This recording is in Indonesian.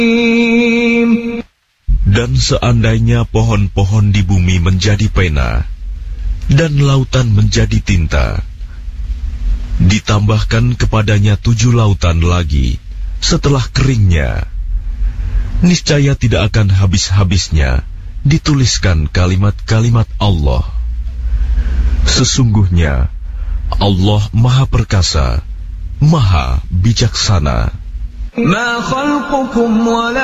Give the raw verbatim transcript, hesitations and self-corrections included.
Dan seandainya pohon-pohon di bumi menjadi pena, dan lautan menjadi tinta, ditambahkan kepadanya tujuh lautan lagi setelah keringnya, niscaya tidak akan habis-habisnya dituliskan kalimat-kalimat Allah. Sesungguhnya Allah Maha Perkasa, Maha Bijaksana.